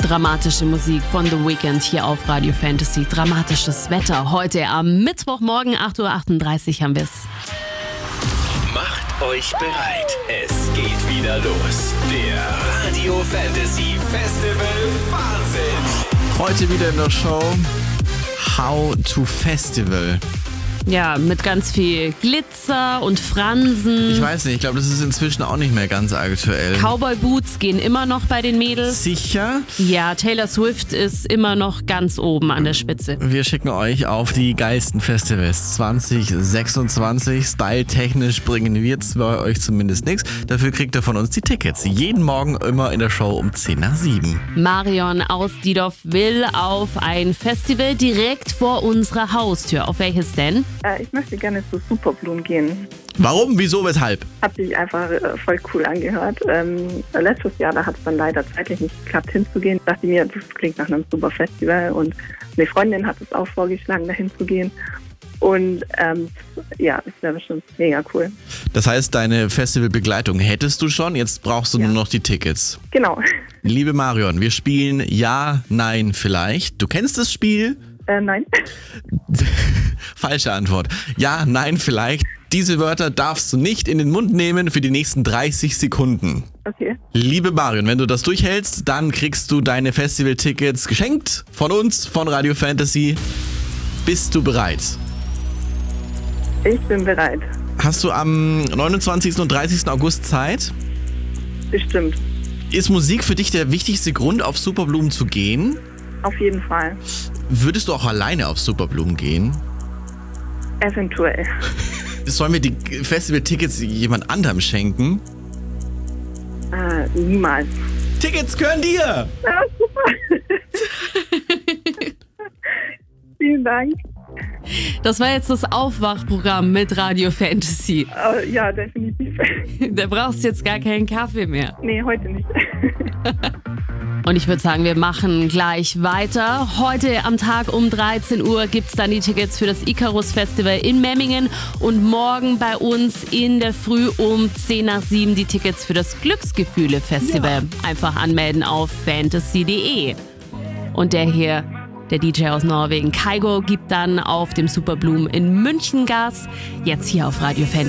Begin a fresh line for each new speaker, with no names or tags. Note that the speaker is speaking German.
Dramatische Musik von The Weeknd hier auf Radio Fantasy. Dramatisches Wetter. Heute am Mittwochmorgen, 8.38 Uhr haben wir es.
Macht euch bereit. Es geht wieder los. Der Radio Fantasy Festival Wahnsinn.
Heute wieder in der Show How to Festival.
Ja, mit ganz viel Glitzer und Fransen.
Ich weiß nicht, ich glaube, das ist inzwischen auch nicht mehr ganz aktuell.
Cowboy-Boots gehen immer noch bei den Mädels.
Sicher?
Ja, Taylor Swift ist immer noch ganz oben an der Spitze.
Wir schicken euch auf die geilsten Festivals 2026. Style-technisch bringen wir zwar euch zumindest nichts. Dafür kriegt ihr von uns die Tickets. Jeden Morgen immer in der Show um 6:50.
Marion aus Diedorf will auf ein Festival direkt vor unserer Haustür. Auf welches denn?
Ich möchte gerne zu Superblumen gehen.
Warum? Wieso? Weshalb?
Hat sich einfach voll cool angehört. Letztes Jahr, da hat es dann leider zeitlich nicht geklappt, hinzugehen. Ich dachte mir, das klingt nach einem super Festival. Und eine Freundin hat es auch vorgeschlagen, dahin zu gehen. Und ja, das wäre bestimmt mega cool.
Das heißt, deine Festivalbegleitung hättest du schon, jetzt brauchst du nur noch die Tickets.
Genau.
Liebe Marion, wir spielen Ja, Nein, Vielleicht. Du kennst das Spiel?
Nein.
Falsche Antwort. Ja, nein, vielleicht. Diese Wörter darfst du nicht in den Mund nehmen für die nächsten 30 Sekunden.
Okay.
Liebe Marion, wenn du das durchhältst, dann kriegst du deine Festival-Tickets geschenkt von uns, von Radio Fantasy. Bist du bereit?
Ich bin bereit.
Hast du am 29. und 30. August Zeit?
Bestimmt.
Ist Musik für dich der wichtigste Grund, auf Superblumen zu gehen?
Auf jeden Fall.
Würdest du auch alleine auf Superblumen gehen?
Eventuell.
Sollen wir die Festival-Tickets jemand anderem schenken?
Niemals.
Tickets gehören dir!
Ja, super. Vielen Dank.
Das war jetzt das Aufwachprogramm mit Radio Fantasy.
Ja, definitiv.
Da brauchst du jetzt gar keinen Kaffee mehr.
Nee, heute nicht.
Und ich würde sagen, wir machen gleich weiter. Heute am Tag um 13 Uhr gibt es dann die Tickets für das Icarus Festival in Memmingen. Und morgen bei uns in der Früh um 6:50 die Tickets für das Glücksgefühle Festival. Ja. Einfach anmelden auf fantasy.de. Und der hier, der DJ aus Norwegen, Kygo, gibt dann auf dem Superblumen in München Gas. Jetzt hier auf Radio Fantasy.